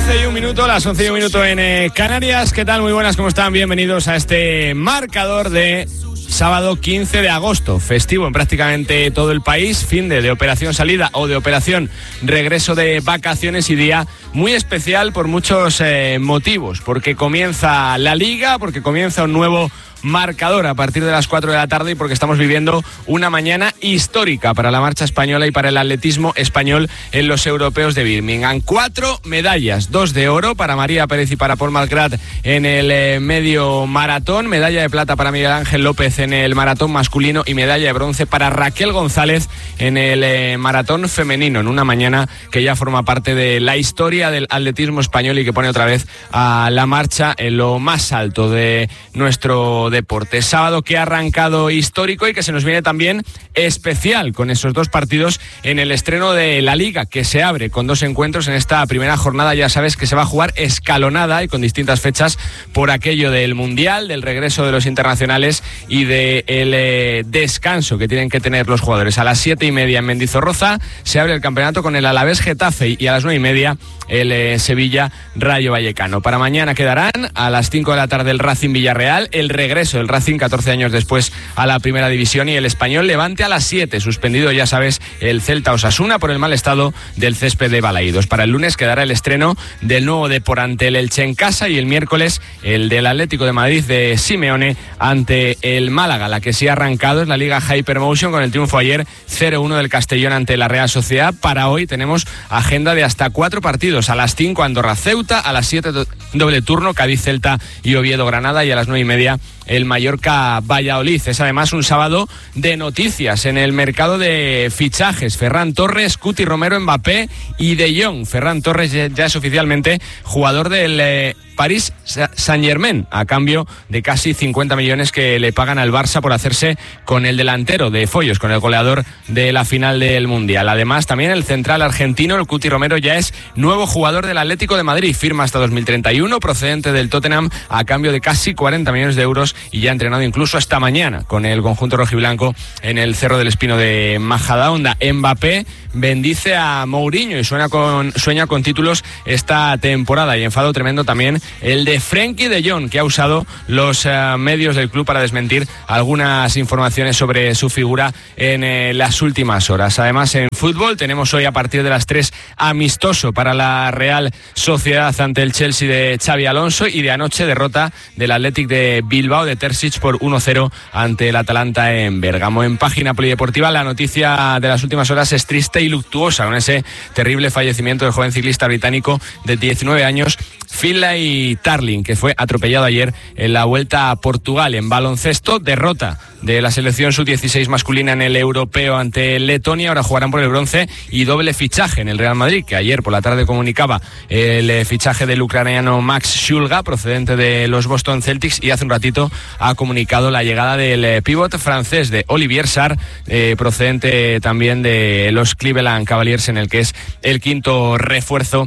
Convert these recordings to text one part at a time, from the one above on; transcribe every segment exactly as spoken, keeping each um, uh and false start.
once y un minuto, las once y un minuto en eh, Canarias. ¿Qué tal? Muy buenas, ¿cómo están? Bienvenidos a este marcador de sábado quince de agosto, festivo en prácticamente todo el país, fin de, de operación salida o de operación regreso de vacaciones y día muy especial por muchos eh, motivos, porque comienza la Liga, porque comienza un nuevo marcador a partir de las cuatro de la tarde y porque estamos viviendo una mañana histórica para la marcha española y para el atletismo español en los europeos de Birmingham. Cuatro medallas, dos de oro para María Pérez y para Paul Margrat en el eh, medio maratón, medalla de plata para Miguel Ángel López en el maratón masculino y medalla de bronce para Raquel González en el eh, maratón femenino, en una mañana que ya forma parte de la historia del atletismo español y que pone otra vez a la marcha en lo más alto de nuestro deporte. Sábado que ha arrancado histórico y que se nos viene también especial con esos dos partidos en el estreno de la Liga, que se abre con dos encuentros en esta primera jornada. Ya sabes que se va a jugar escalonada y con distintas fechas por aquello del Mundial, del regreso de los internacionales y del eh, descanso que tienen que tener los jugadores. A las siete y media en Mendizorroza se abre el campeonato con el Alavés Getafe y a las nueve y media el eh, Sevilla Rayo Vallecano. Para mañana quedarán a las cinco de la tarde el Racing Villarreal, el regreso del Racing catorce años después a la primera división y el Español Levante a las siete, suspendido ya sabes el Celta Osasuna por el mal estado del césped de Balaídos. Para el lunes quedará el estreno del nuevo Depor ante el Elche en casa y el miércoles el del Atlético de Madrid de Simeone ante el Málaga. La que sí ha arrancado es la Liga Hypermotion con el triunfo ayer cero uno del Castellón ante la Real Sociedad. Para hoy tenemos agenda de hasta cuatro partidos: a las cinco Andorra Ceuta, a las siete doble turno Cádiz Celta y Oviedo Granada y a las nueve y media el Mallorca Valladolid. Es además un sábado de noticias en el mercado de fichajes. Ferran Torres, Cuti Romero, Mbappé y De Jong. Ferran Torres ya es oficialmente jugador del eh, París Saint-Germain, a cambio de casi cincuenta millones que le pagan al Barça por hacerse con el delantero de Follos, con el goleador de la final del Mundial. Además, también el central argentino, el Cuti Romero, ya es nuevo jugador del Atlético de Madrid. Firma hasta dos mil treinta y uno, procedente del Tottenham, a cambio de casi cuarenta millones de euros y ya ha entrenado incluso esta mañana con el conjunto rojiblanco en el Cerro del Espino de Majadahonda. Mbappé bendice a Mourinho y sueña con, sueña con títulos esta temporada, y enfado tremendo también el de Frenkie de Jong, que ha usado los uh, medios del club para desmentir algunas informaciones sobre su figura en eh, las últimas horas. Además, en fútbol tenemos hoy a partir de las tres amistoso para la Real Sociedad ante el Chelsea de Xabi Alonso, y de anoche derrota del Athletic de Bilbao de Terzic por uno cero ante el Atalanta en Bérgamo. En página polideportiva, la noticia de las últimas horas es triste y luctuosa, con ese terrible fallecimiento del joven ciclista británico de diecinueve años, Finlay Tarling, que fue atropellado ayer en la Vuelta a Portugal. En baloncesto, derrota de la selección sub dieciséis masculina en el europeo ante Letonia. Ahora jugarán por el bronce y doble fichaje en el Real Madrid, que ayer por la tarde comunicaba el fichaje del ucraniano Max Shulga, procedente de los Boston Celtics, y hace un ratito ha comunicado la llegada del pívot francés de Olivier Sarr, eh, procedente también de los Cleveland Cavaliers, en el que es el quinto refuerzo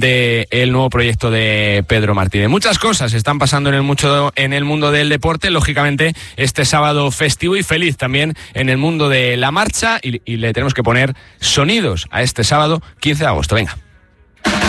del nuevo proyecto de Pedro Martínez. Muchas cosas están pasando en el, mucho, en el mundo del deporte. Lógicamente, este sábado festivo y feliz también en el mundo de la marcha, y, y le tenemos que poner sonidos a este sábado quince de agosto. Venga.